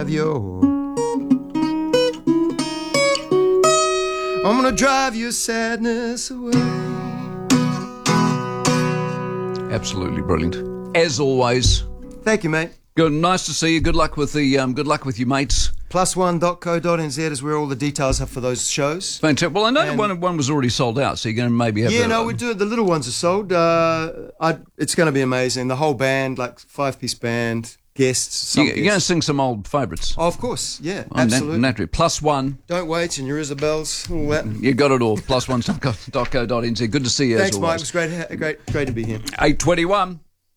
I'm gonna drive your sadness away. Absolutely brilliant. As always. Thank you, mate. Good, nice to see you. Good luck with the good luck with your mates. +1.co.nz is where all the details are for those shows. Fantastic. Well, I know one was already sold out, so you're going to maybe have. Yeah, no, we do it. The little ones are sold. It's going to be amazing. The whole band, like 5-piece band, guests. You're going to sing some old favourites. Oh, of course, yeah, absolutely. Naturally. +1. Don't Wait and Your Isabels, all that. You got it all. +1.co.nz. Good to see you. Thanks, as Mike. always. It was great to be here. 8:21.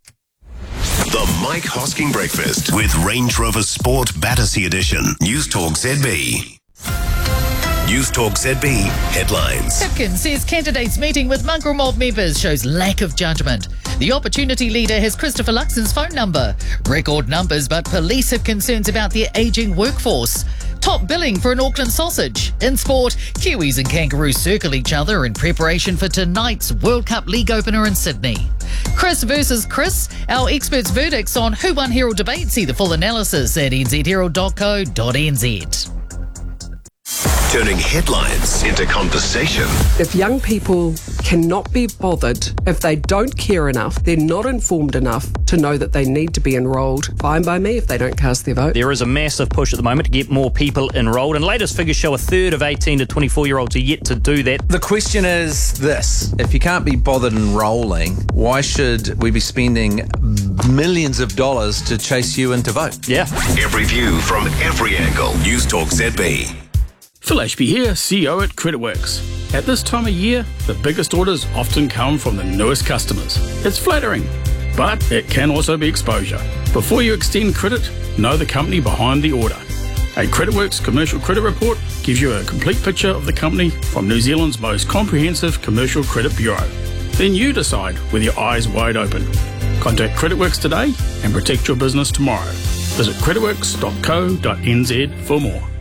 The Mike Hosking Breakfast with Range Rover Sport Battersea Edition. News Talk ZB. News Talk ZB headlines. Hipkins says candidates meeting with mongrel mob members shows lack of judgment. The Opportunity Leader has Christopher Luxon's phone number. Record numbers, but police have concerns about their ageing workforce. Top billing for an Auckland sausage. In sport, Kiwis and Kangaroos circle each other in preparation for tonight's World Cup League opener in Sydney. Chris versus Chris, our experts' verdicts on who won Herald debate. See the full analysis at nzherald.co.nz. Turning headlines into conversation. If young people cannot be bothered, if they don't care enough, they're not informed enough to know that they need to be enrolled, fine by me if they don't cast their vote. There is a massive push at the moment to get more people enrolled, and latest figures show a third of 18 to 24-year-olds are yet to do that. The question is this: if you can't be bothered enrolling, why should we be spending millions of dollars to chase you in to vote? Yeah. Every view from every angle. News Talk ZB. Phil Ashby here, CEO at CreditWorks. At this time of year, the biggest orders often come from the newest customers. It's flattering, but it can also be exposure. Before you extend credit, know the company behind the order. A CreditWorks commercial credit report gives you a complete picture of the company from New Zealand's most comprehensive commercial credit bureau. Then you decide with your eyes wide open. Contact CreditWorks today and protect your business tomorrow. Visit creditworks.co.nz for more.